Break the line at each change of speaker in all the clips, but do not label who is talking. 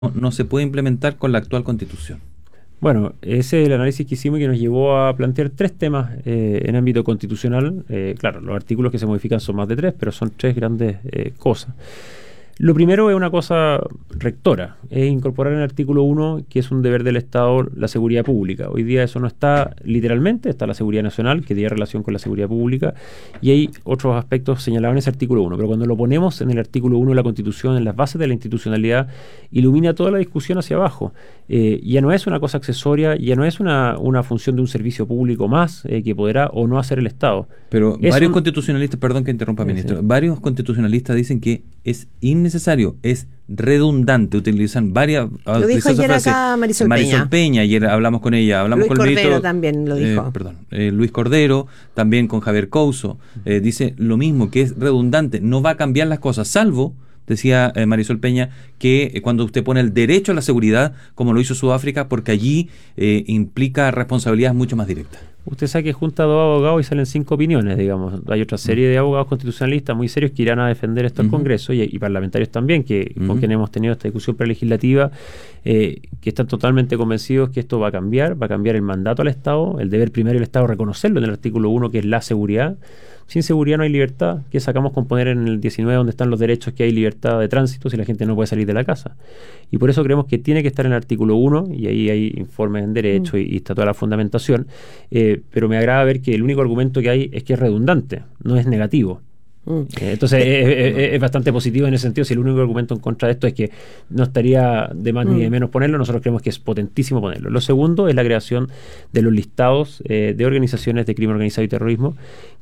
no se puede implementar con la actual Constitución?
Bueno, ese es el análisis que hicimos y que nos llevó a plantear 3 temas en ámbito constitucional. Claro, los artículos que se modifican son más de 3, pero son 3 grandes cosas. Lo primero es una cosa rectora, es incorporar en el artículo 1 que es un deber del Estado la seguridad pública. Hoy día eso no está literalmente, está la seguridad nacional, que tiene relación con la seguridad pública, y hay otros aspectos señalados en ese artículo 1, pero cuando lo ponemos en el artículo 1 de la Constitución, en las bases de la institucionalidad, ilumina toda la discusión hacia abajo. Ya no es una cosa accesoria, ya no es una función de un servicio público más que podrá o no hacer el Estado.
Pero varios constitucionalistas, perdón que interrumpa, ministro, varios constitucionalistas dicen que es innecesario, es redundante, utilizan varias...
Lo dijo ayer acá Marisol
Peña, ayer hablamos con ella, hablamos
Luis
con
Cordero también lo dijo.
Luis Cordero, también con Javier Couso, dice lo mismo, que es redundante, no va a cambiar las cosas, salvo, decía Marisol Peña, que cuando usted pone el derecho a la seguridad, como lo hizo Sudáfrica, porque allí implica responsabilidades mucho más directas.
Usted sabe que junta 2 abogados y salen 5 opiniones, digamos. Hay otra serie de abogados constitucionalistas muy serios que irán a defender esto al Congreso y parlamentarios también, que con quienes hemos tenido esta discusión prelegislativa, que están totalmente convencidos que esto va a cambiar el mandato al Estado, el deber primario del Estado reconocerlo en el artículo 1, que es la seguridad. Sin seguridad no hay libertad. ¿Qué sacamos con poner en el 19 donde están los derechos que hay libertad de tránsito si la gente no puede salir de la casa? Y por eso creemos que tiene que estar en el artículo 1, y ahí hay informes en derecho y está toda la fundamentación, pero me agrada ver que el único argumento que hay es que es redundante, no es negativo. Entonces es bastante positivo en ese sentido. Si el único argumento en contra de esto es que no estaría de más ni de menos ponerlo, nosotros creemos que es potentísimo ponerlo. Lo segundo es la creación de los listados de organizaciones de crimen organizado y terrorismo,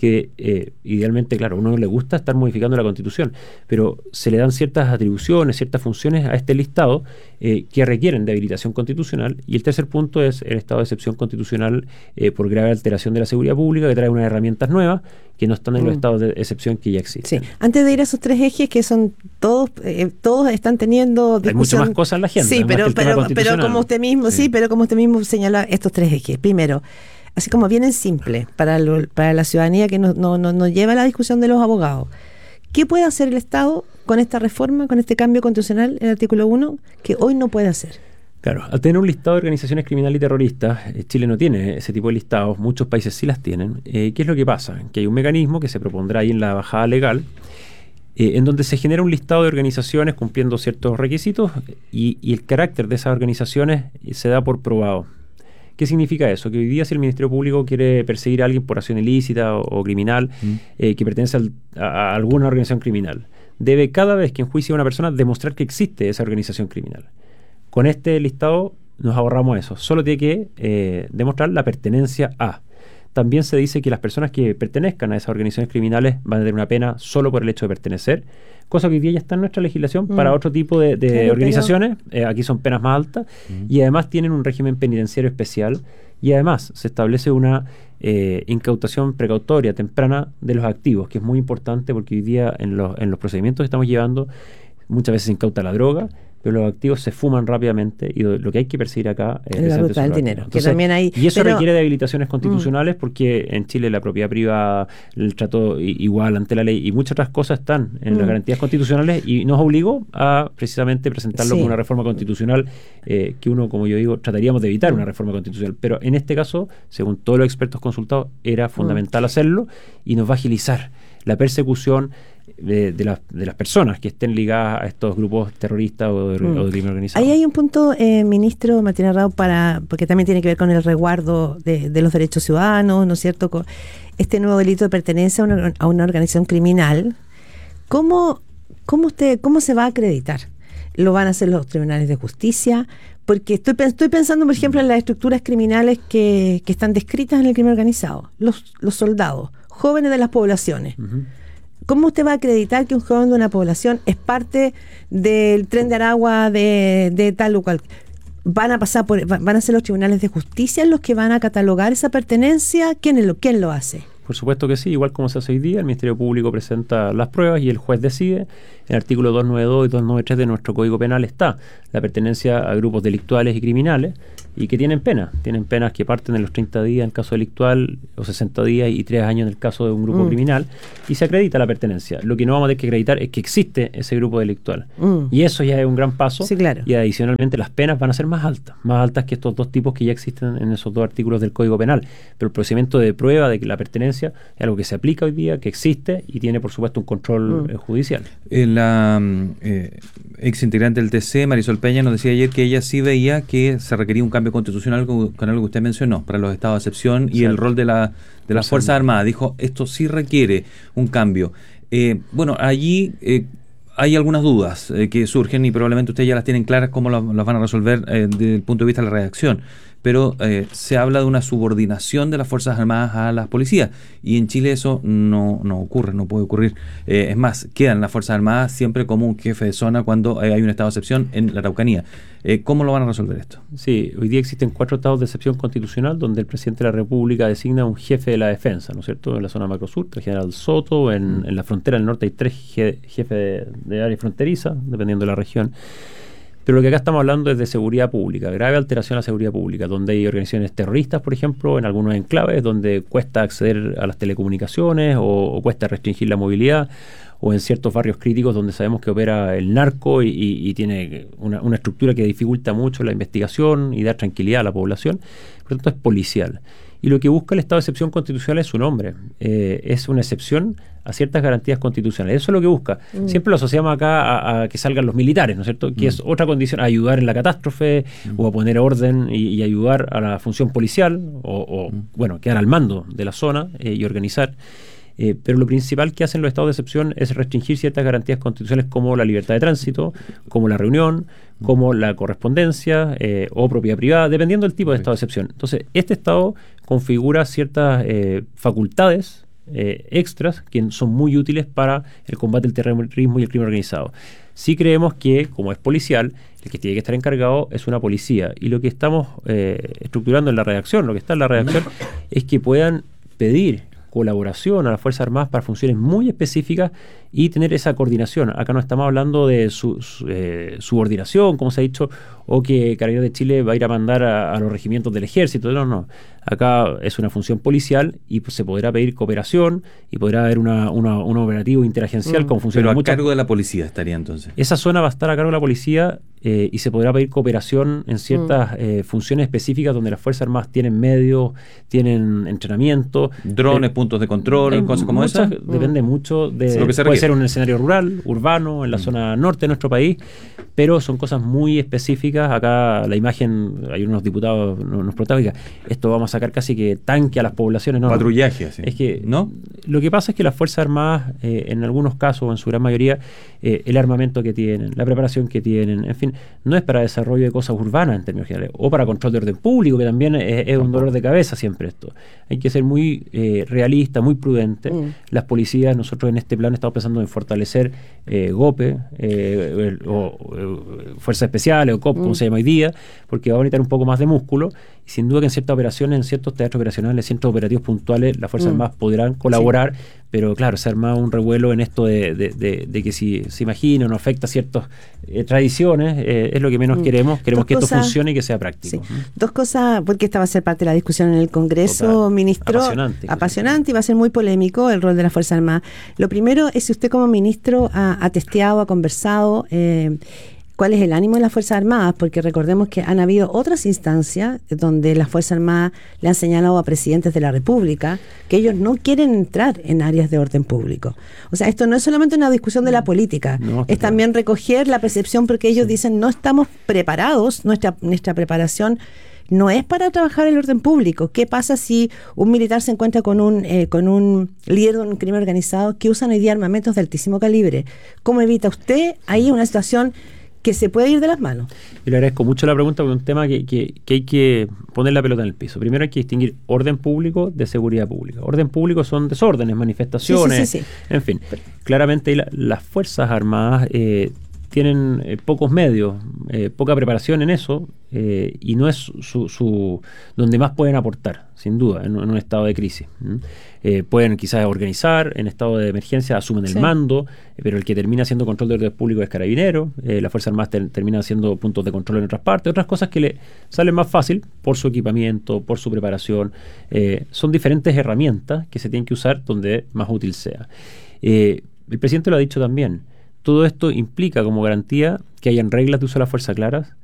que idealmente, claro, a uno no le gusta estar modificando la Constitución, pero se le dan ciertas atribuciones, ciertas funciones a este listado que requieren de habilitación constitucional. Y el tercer punto es el estado de excepción constitucional por grave alteración de la seguridad pública, que trae unas herramientas nuevas que no están en los estados de excepción que ya existen.
Sí. Antes de ir a esos 3 ejes que son todos están teniendo discusión.
Hay muchas más cosas en la agenda.
Sí, pero como usted mismo, pero como usted mismo señala estos 3 ejes. Primero, así como bien en simple para la ciudadanía que no lleva la discusión de los abogados. ¿Qué puede hacer el Estado con esta reforma, con este cambio constitucional en el artículo 1 que hoy no puede hacer?
Claro, al tener un listado de organizaciones criminales y terroristas, Chile no tiene ese tipo de listados, muchos países sí las tienen. ¿Qué es lo que pasa? Que hay un mecanismo que se propondrá ahí en la bajada legal, en donde se genera un listado de organizaciones cumpliendo ciertos requisitos y el carácter de esas organizaciones se da por probado. ¿Qué significa eso? Que hoy día si el Ministerio Público quiere perseguir a alguien por acción ilícita o criminal que pertenece a alguna organización criminal, debe cada vez que enjuicia a una persona demostrar que existe esa organización criminal. Con este listado nos ahorramos eso. Solo tiene que demostrar la pertenencia a. También se dice que las personas que pertenezcan a esas organizaciones criminales van a tener una pena solo por el hecho de pertenecer, cosa que hoy día ya está en nuestra legislación para otro tipo de organizaciones. Aquí son penas más altas y además tienen un régimen penitenciario especial y además se establece una incautación precautoria temprana de los activos, que es muy importante porque hoy día en los procedimientos que estamos llevando muchas veces se incauta la droga, pero los activos se fuman rápidamente y lo que hay que perseguir acá es
la ruta del dinero.
Entonces,
que también hay,
y eso requiere de habilitaciones constitucionales porque en Chile la propiedad privada, el trato igual ante la ley y muchas otras cosas están en las garantías constitucionales y nos obligó a precisamente presentarlo como una reforma constitucional que uno, como yo digo, trataríamos de evitar una reforma constitucional, pero en este caso, según todos los expertos consultados, era fundamental hacerlo y nos va a agilizar la persecución de las personas que estén ligadas a estos grupos terroristas o de crimen organizado.
Ahí hay un punto, ministro Martín Arrau, porque también tiene que ver con el resguardo de los derechos ciudadanos, ¿no es cierto? Con este nuevo delito de pertenencia a una organización criminal. ¿Cómo se va a acreditar? ¿Lo van a hacer los tribunales de justicia? Porque estoy pensando, por ejemplo, en las estructuras criminales que están descritas en el crimen organizado. Los soldados, jóvenes de las poblaciones. ¿Cómo usted va a acreditar que un joven de una población es parte del Tren de Aragua de tal o cual? ¿Van a ser los tribunales de justicia los que van a catalogar esa pertenencia? ¿Quién lo hace?
Por supuesto que sí, igual como se hace hoy día, el Ministerio Público presenta las pruebas y el juez decide. el artículo 292 y 293 de nuestro Código Penal está la pertenencia a grupos delictuales y criminales, y que tienen penas que parten de los 30 días en el caso delictual, o 60 días y 3 años en el caso de un grupo criminal, y se acredita la pertenencia. Lo que no vamos a tener que acreditar es que existe ese grupo delictual. Y eso ya es un gran paso,
sí, claro.
Y adicionalmente las penas van a ser más altas que estos dos tipos que ya existen en esos dos artículos del Código Penal. Pero el procedimiento de prueba de que la pertenencia es algo que se aplica hoy día, que existe y tiene por supuesto un control judicial.
La ex integrante del TC, Marisol Peña, nos decía ayer que ella sí veía que se requería un cambio constitucional con algo que usted mencionó, para los estados de excepción y el rol de las Fuerzas Armadas. Dijo, esto sí requiere un cambio. Bueno, allí hay algunas dudas que surgen y probablemente ustedes ya las tienen claras cómo las van a resolver desde el punto de vista de la redacción. Pero se habla de una subordinación de las Fuerzas Armadas a las policías, y en Chile eso no ocurre, no puede ocurrir. Es más, quedan las Fuerzas Armadas siempre como un jefe de zona cuando hay un estado de excepción en la Araucanía. ¿Cómo lo van a resolver esto?
Sí, hoy día existen 4 estados de excepción constitucional donde el presidente de la República designa un jefe de la defensa, ¿no es cierto? En la zona macrosur, el general Soto, en la frontera del norte hay 3 jefes de área fronteriza, dependiendo de la región. Pero lo que acá estamos hablando es de seguridad pública, grave alteración a la seguridad pública, donde hay organizaciones terroristas, por ejemplo, en algunos enclaves, donde cuesta acceder a las telecomunicaciones o cuesta restringir la movilidad, o en ciertos barrios críticos donde sabemos que opera el narco y tiene una estructura que dificulta mucho la investigación y da tranquilidad a la población. Por lo tanto, es policial. Y lo que busca el estado de excepción constitucional es su nombre. Es una excepción a ciertas garantías constitucionales. Eso es lo que busca. Siempre lo asociamos acá a que salgan los militares, ¿no es cierto? Que es otra condición, a ayudar en la catástrofe o a poner orden y ayudar a la función policial o quedar al mando de la zona y organizar. Pero lo principal que hacen los estados de excepción es restringir ciertas garantías constitucionales como la libertad de tránsito, como la reunión, como la correspondencia o propiedad privada, dependiendo del tipo de estado de excepción. Entonces, este estado configura ciertas facultades extras que son muy útiles para el combate del terrorismo y el crimen organizado. Sí creemos que, como es policial, el que tiene que estar encargado es una policía. Y lo que estamos estructurando en la redacción, lo que está en la redacción, es que puedan pedir colaboración a las Fuerzas Armadas para funciones muy específicas y tener esa coordinación. Acá no estamos hablando de subordinación, como se ha dicho, o que Carabineros de Chile va a ir a mandar a los regimientos del ejército. No. Acá es una función policial y pues, se podrá pedir cooperación y podrá haber un operativo interagencial como funciona.
Pero a cargo de la policía estaría entonces.
Esa zona va a estar a cargo de la policía y se podrá pedir cooperación en ciertas funciones específicas donde las Fuerzas Armadas tienen medios, tienen entrenamiento.
Drones, puntos de control, cosas como esas.
Depende mucho de
lo que se
puede ser un escenario rural, urbano, en la zona norte de nuestro país, pero son cosas muy específicas. Acá la imagen, hay unos diputados nos protagonizan, esto vamos a sacar casi que tanque a las poblaciones. No,
patrullaje, así.
Es que ¿no? Lo que pasa es que las Fuerzas Armadas, en algunos casos, o en su gran mayoría, el armamento que tienen, la preparación que tienen, en fin, no es para desarrollo de cosas urbanas en términos generales, o para control de orden público, que también es un dolor de cabeza siempre esto. Hay que ser muy realista, muy prudente. Las policías, nosotros en este plan estamos pensando en fortalecer GOPE Fuerzas Especiales o COP, como se llama hoy día, porque va a necesitar un poco más de músculo, y sin duda que en ciertas operaciones, en ciertos teatros operacionales, centros operativos puntuales, las Fuerzas Armadas podrán colaborar, pero claro, se arma un revuelo en esto de que si se imagina o no afecta ciertas tradiciones, es lo que menos queremos que esto funcione y que sea práctico.
Sí. Dos cosas, porque esta va a ser parte de la discusión en el Congreso, total, ministro. Apasionante y va a ser muy polémico el rol de las Fuerzas Armadas. Lo primero es si usted como ministro ha testeado, ha conversado, ¿cuál es el ánimo de las Fuerzas Armadas? Porque recordemos que han habido otras instancias donde las Fuerzas Armadas le han señalado a presidentes de la República que ellos no quieren entrar en áreas de orden público. O sea, esto no es solamente una discusión de la política, es también recoger la percepción, porque ellos dicen no estamos preparados, nuestra preparación no es para trabajar el orden público. ¿Qué pasa si un militar se encuentra con un líder de un crimen organizado que usan hoy día armamentos de altísimo calibre? ¿Cómo evita usted ahí una situación que se puede ir de las manos?
Yo le agradezco mucho la pregunta, porque es un tema que hay que poner la pelota en el piso. Primero hay que distinguir orden público de seguridad pública. Orden público son desórdenes, manifestaciones, en fin. Claramente las Fuerzas Armadas tienen pocos medios, poca preparación en eso, y no es donde más pueden aportar, sin duda, en un estado de crisis. Pueden quizás organizar, en estado de emergencia asumen el mando, pero el que termina haciendo control de orden público es Carabinero, la Fuerza Armada termina haciendo puntos de control en otras partes, otras cosas que le salen más fácil por su equipamiento, por su preparación. Son diferentes herramientas que se tienen que usar donde más útil sea. El presidente lo ha dicho también. Todo esto implica como garantía que hayan reglas de uso de la fuerza claras,